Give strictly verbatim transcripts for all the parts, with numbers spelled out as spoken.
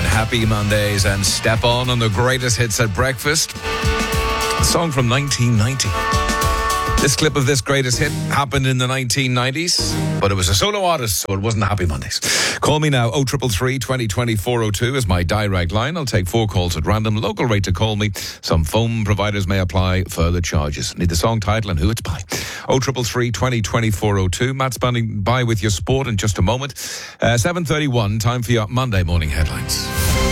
happy Mondays and step on on the greatest hits at breakfast. A song from nineteen ninety. This clip of this greatest hit happened in the nineteen nineties, but it was a solo artist, so it wasn't Happy Mondays. Call me now, oh three three three, two oh two oh, four oh two is my direct line. I'll take four calls at random. Local rate to call me. Some phone providers may apply further charges. Need the song title and who it's by. oh three three three, two oh two oh, four oh two. Matt standing by with your sport in just a moment. Uh, seven thirty-one, time for your Monday morning headlines.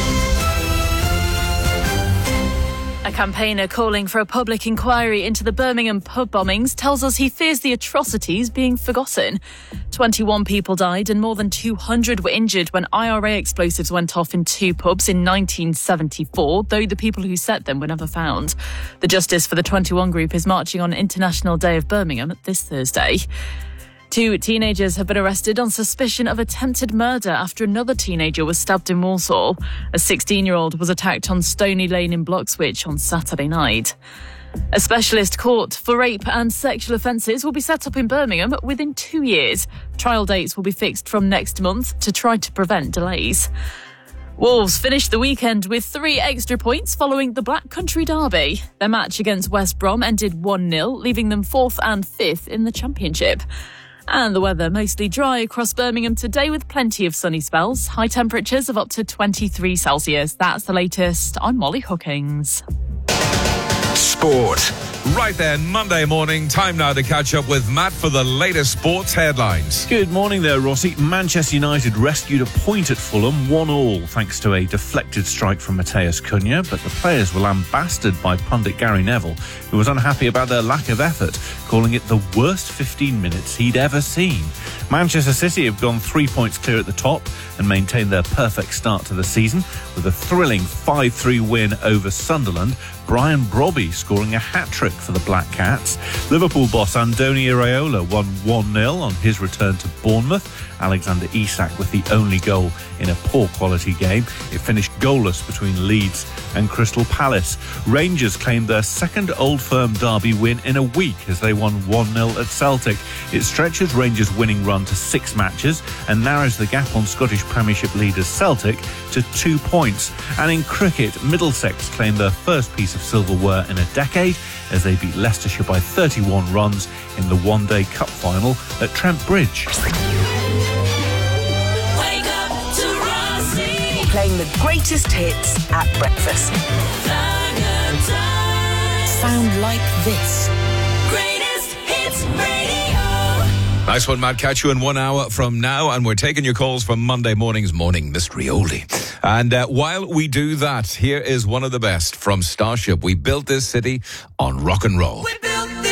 A campaigner calling for a public inquiry into the Birmingham pub bombings tells us he fears the atrocities being forgotten. twenty-one people died and more than two hundred were injured when I R A explosives went off in two pubs in nineteen seventy-four, though the people who set them were never found. The Justice for the twenty-one group is marching on International Day of Birmingham this Thursday. Two teenagers have been arrested on suspicion of attempted murder after another teenager was stabbed in Walsall. A sixteen-year-old was attacked on Stony Lane in Bloxwich on Saturday night. A specialist court for rape and sexual offences will be set up in Birmingham within two years. Trial dates will be fixed from next month to try to prevent delays. Wolves finished the weekend with three extra points following the Black Country Derby. Their match against West Brom ended one nil, leaving them fourth and fifth in the Championship. And the weather mostly dry across Birmingham today with plenty of sunny spells. High temperatures of up to twenty-three Celsius. That's the latest. I'm Molly Hookings. Sport. Right then, Monday morning, time now to catch up with Matt for the latest sports headlines. Good morning there, Rossi. Manchester United rescued a point at Fulham, one all, thanks to a deflected strike from Matheus Cunha, but the players were lambasted by pundit Gary Neville, who was unhappy about their lack of effort, calling it the worst fifteen minutes he'd ever seen. Manchester City have gone three points clear at the top and maintained their perfect start to the season with a thrilling five three win over Sunderland. Brian Brobby scoring a hat-trick for the Black Cats. Liverpool boss Andoni Iraola won one nil on his return to Bournemouth. Alexander Isak with the only goal in a poor quality game. It finished goalless between Leeds and Crystal Palace. Rangers claimed their second Old Firm derby win in a week as they won one nil at Celtic. It stretches Rangers' winning run to six matches and narrows the gap on Scottish Premiership leaders Celtic to two points. And in cricket, Middlesex claimed their first piece of silverware in a decade as they beat Leicestershire by thirty-one runs in the one-day cup final at Trent Bridge. Playing the greatest hits at breakfast. Sound like this. Greatest Hits Radio. Nice one, Matt. Catch you in one hour from now, and we're taking your calls from Monday morning's Morning Mystery Oldie. And uh, while we do that, here is one of the best from Starship. We built this city on rock and roll.